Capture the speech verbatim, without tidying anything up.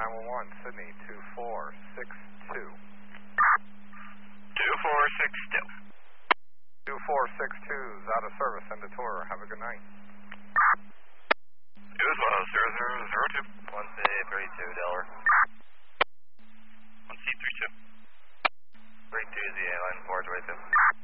nine one one, Sydney, two four six two. two four six two. two four six two is out of service. End of tour. Have a good night. It was uh, zero zero zero two. one C three two, Delaware. one C three two. three two Z, line four, way two.